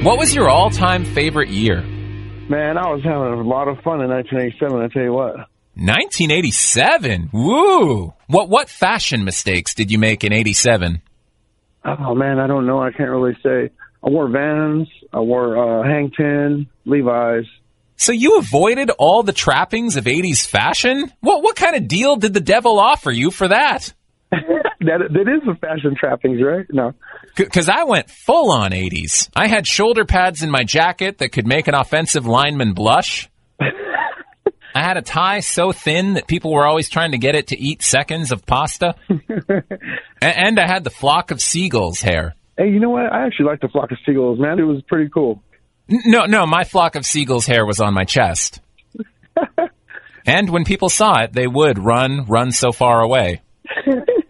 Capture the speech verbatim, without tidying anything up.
What was your all-time favorite year? Man, I was having a lot of fun in nineteen eighty-seven, I tell you what. nineteen eighty-seven? Woo! What what fashion mistakes did you make in eighty-seven? Oh, man, I don't know. I can't really say. I wore Vans. I wore uh, Hang Ten, Levi's. So you avoided all the trappings of eighties fashion? What what kind of deal did the devil offer you for that? that that is the fashion trappings, right? No. Because I went full on eighties. I had shoulder pads in my jacket that could make an offensive lineman blush. I had a tie so thin that people were always trying to get it to eat seconds of pasta. And I had the flock of seagulls hair. Hey, you know what? I actually liked the flock of seagulls, man. It was pretty cool. No, no, my flock of seagulls hair was on my chest. And when people saw it, they would run, run so far away.